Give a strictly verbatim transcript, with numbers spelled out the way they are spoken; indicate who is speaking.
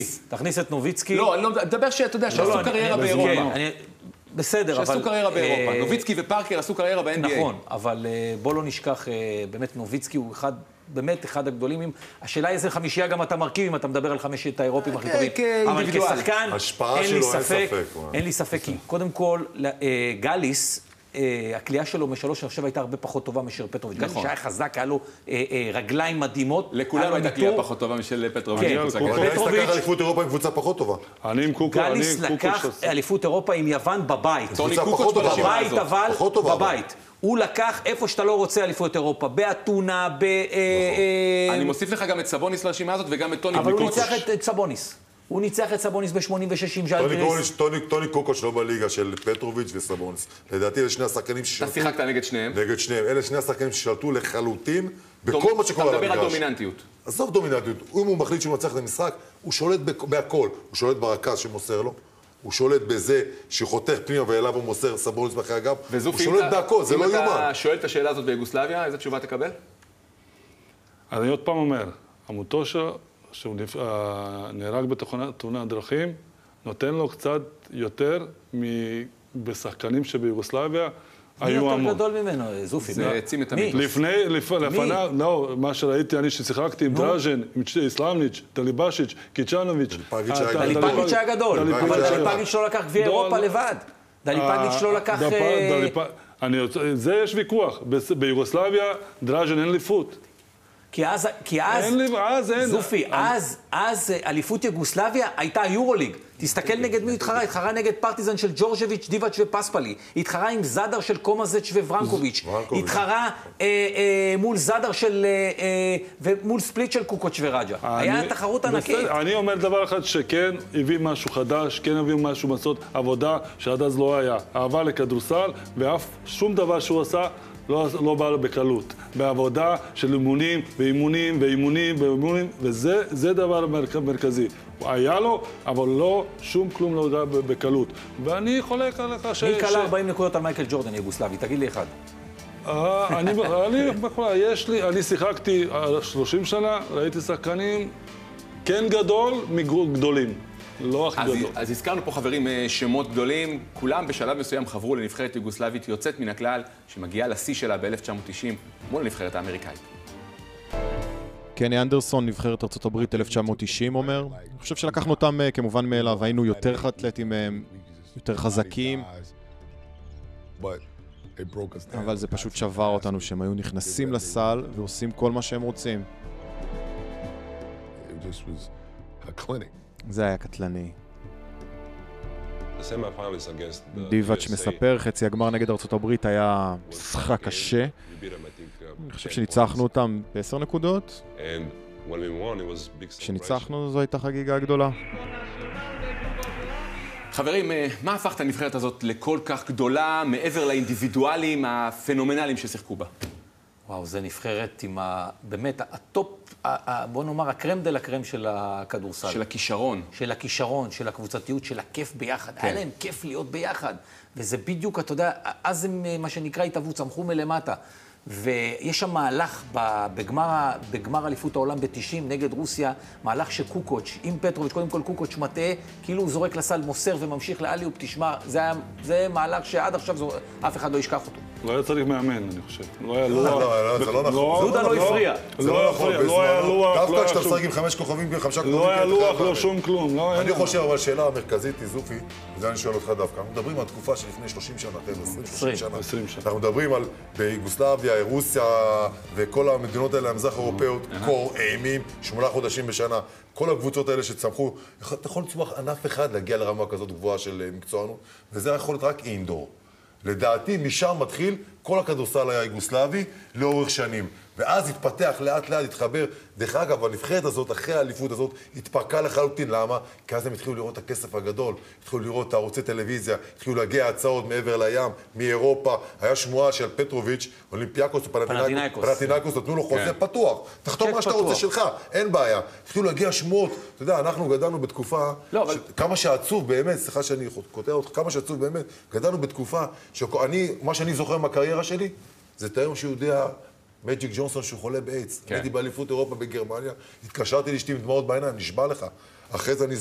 Speaker 1: תכניס את נוביצקי.
Speaker 2: לא, אני לא מדבר שאתה יודע, שעשו קריירה באירופה.
Speaker 1: בסדר, אבל...
Speaker 2: שעשו קריירה באירופה. נוביצקי ופארקר עשו קריירה ב-אן בי איי.
Speaker 1: נכון, אבל בוא לא נשכח, באמת נוביצקי הוא אחד, באמת אחד הגדולים. השאלה איזה חמישייה גם אתה מרכיב, אם אתה מדבר על חמשת האירופים הכי טובים. אבל כשחקן, אין לי ספק, אין לי ספק, כי קודם כל, גליס, הקליעה שלו משלוש עכשיו הייתה הרבה פחות טובה משל פטרוביץ'. גם שהיה חזק, היה לו רגליים מדהימות.
Speaker 2: לכולם הייתה קליעה פחות טובה משל פטרוביץ'.
Speaker 3: גליס לקח אליפות אירופה עם קבוצה פחות טובה.
Speaker 4: אני עם קוקו, אני עם
Speaker 1: גליס לקח אליפות אירופה עם יוון בבית.
Speaker 2: קבוצה פחות טובה.
Speaker 1: בבית, אבל בבית. הוא לקח איפה שאתה לא רוצה אליפות אירופה, באתונה, ב...
Speaker 2: אני מוסיף לך גם את סבוניס לרשימה הזאת וגם את טוני
Speaker 1: אבל הוא
Speaker 2: קוקוץ'.
Speaker 1: ניצח את סבוניס. הוא ניצח את סבוניס ב-שמונים ושש עם ז'אלגיריס.
Speaker 3: טוני קוקוץ' לא בליגה של פטרוביץ' וסבוניס. לדעתי אלה שני השחקנים ששלטו...
Speaker 2: אתה שיחקת נגד שניהם.
Speaker 3: נגד שניהם. אלה שני השחקנים ששלטו לחלוטין בכל מה שקורה על המגרש.
Speaker 2: אתה מדבר על דומיננטיות.
Speaker 3: עזוב דומיננטיות. אם הוא מחליט שהוא מצליח את המשחק, הוא שולט בהכל. הוא שולט ברכז שמוסר לו. הוא שולט בזה שחותך פנימה ואליו הוא מוסר סבוניס מאחורי הגב. הוא שולט בהכל, זה לא יאומן.
Speaker 2: אם אתה שואל את השאלה הזאת ביוגוסלביה, איזה תשובה תקבל?
Speaker 4: אני עוד פעם אומר, המוטושה, שהוא נהרג בתאונת דרכים, נותן לו קצת יותר בשחקנים שביוגוסלביה היו המון.
Speaker 1: מי יותר גדול ממנו, זופי?
Speaker 2: זה העצים את המיתוס.
Speaker 4: לפני, לפניו, לא, מה שראיתי, אני ששיחקתי עם דראז'ן, עם איסלאמניץ', דליבשיץ', קיצ'נוביץ'.
Speaker 1: דליפגיץ' היה גדול, אבל דליפגיץ' לא לקח גביע אירופה לבד. דליפגיץ' לא לקח...
Speaker 4: זה יש ויכוח. ביוגוסלביה, דראז'ן אין אליפות.
Speaker 1: כי אז, כי אז,
Speaker 4: אין לי, אז אין.
Speaker 1: זופי, אז, אז אליפות יוגוסלביה הייתה יורוליג. תסתכל נגד מי התחרה, התחרה נגד פרטיזן של ג'ורג'ביץ', דיבאץ' ופספלי. התחרה עם זאדר של קומזץ' וברנקוביץ'. התחרה אה, אה, מול זאדר של, אה, אה, ומול ספליט של קוקוץ' ורג'ה. היה תחרות ענקית.
Speaker 4: אני אומר דבר אחד שכן הביא משהו חדש, כן הביא משהו לעשות עבודה שעד אז לא היה. אהבה לכדורסל, ואף שום דבר שהוא עשה לא, לא בא בקלות. בעבודה של אימונים ואימונים ואימונים ואימונים, וזה זה דבר מרכזי. היה לו, אבל לא, שום כלום לא יודע בקלות. ואני חולק עליך ש...
Speaker 1: מי קלה ארבעים נקודות על מייקל ג'ורדן יוגוסלבי? תגיד לי אחד.
Speaker 4: אני, אני, יש לי, אני שיחקתי שלושים שנה, ראיתי שחקנים כן גדול מגדולים. לא הכי גדול.
Speaker 2: אז הזכרנו פה חברים שמות גדולים, כולם בשלב מסוים חברו לנבחרת יוגוסלבית יוצאת מן הכלל, שמגיעה לשיא שלה ב-אלף תשע מאות תשעים מול הנבחרת האמריקאית.
Speaker 5: קני אנדרסון, נבחרת ארצות הברית אלף תשע מאות תשעים, אומר. אני חושב שלקחנו אותם כמובן מאליו, היינו יותר אתלטים מהם, יותר חזקים. אבל זה פשוט שבר אותנו שהם היו נכנסים לסל ועושים כל מה שהם רוצים. זה היה קטלני. דיבאץ' מספר, חצי הגמר נגד ארצות הברית היה משחק קשה. אני חושב שניצחנו אותם בעשר נקודות. כשניצחנו זו הייתה חגיגה גדולה.
Speaker 2: חברים, מה הפך את הנבחרת הזאת לכל כך גדולה מעבר לאינדיבידואלים הפנומנליים ששיחקו בה?
Speaker 1: וואו, זה נבחרת עם ה... באמת, הטופ, בוא נאמר, הקרם דה לקרם של הכדורסל.
Speaker 2: של הכישרון.
Speaker 1: של הכישרון, של הקבוצתיות, של הכיף ביחד. היה להם כיף להיות ביחד. וזה בדיוק, אתה יודע, אז הם, מה שנקרא, התאבו, צמחו מלמטה. ויש שם מהלך בגמר, בגמר אליפות העולם ב-תשעים נגד רוסיה, מהלך שקוקוץ' עם פטרוביץ', קודם כל קוקוץ' מטעה, כאילו הוא זורק לסל, מוסר וממשיך לאליופ, תשמע, זה, היה, זה מהלך שעד עכשיו זו, אף אחד לא ישכח אותו.
Speaker 4: לא היה צריך מאמן, אני חושב. לא היה
Speaker 3: לוח. לא, זה לא נכון.
Speaker 1: דודה לא הפריע.
Speaker 3: זה לא נכון.
Speaker 4: לא היה לוח.
Speaker 3: דווקא כשאתה משחק עם חמש כוכבים וחמישה כוכבים.
Speaker 4: לא היה לוח, לא שום כלום.
Speaker 3: אני חושב, אבל השאלה המרכזית היא זופי, וזה אני שואל אותך דווקא. אנחנו מדברים על תקופה שלפני שלושים שנה, עשרים שנה. אנחנו מדברים על ביוגוסלביה, רוסיה וכל המדינות האלה, המזרח האירופאיות, קור, אימים, שמונה חודשים בשנה. כל הקבוצות האלה שצמחו, אתה יכול לצמח ענף אחד להגיע לרמה כזאת גבוהה של מקצוענות, וזה יכול להיות רק אינדור. לדעתי, משם מתחיל כל הכדורסל היוגוסלבי לאורך שנים. ואז התפתח לאט לאט, התחבר. דרך אגב, הנבחרת הזאת, אחרי האליפות הזאת, התפרקה לחלוטין. למה? כי אז הם התחילו לראות את הכסף הגדול, התחילו לראות את ערוצי טלוויזיה, התחילו להגיע הצעות מעבר לים, מאירופה. היה שמועה של פטרוביץ', אולימפיאקוס ופנתינאיקוס. פנתינאיקוס נתנו לו חוזה פתוח. תחתום מה שאתה רוצה שלך, אין בעיה. התחילו להגיע שמועות. אתה יודע, אנחנו גדלנו בתקופה, כמה שעצוב באמת, סליחה שאני קוטע אותך, כמה שעצוב באמת, גדלנו בתקופה שאני, מה שאני זוכר מהקריירה שלי, זה את היום שהוא יודע מג'יק ג'ונסון שהוא חולה באיידס. הייתי באליפות אירופה בגרמניה, התקשרתי לאשתי עם דמעות בעיניים, נשבע לך. אחרי זה אני